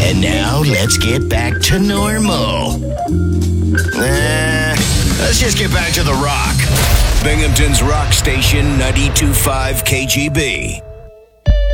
And now let's get back to normal. Let's just get back to the rock. Binghamton's rock station, 92.5 KGB.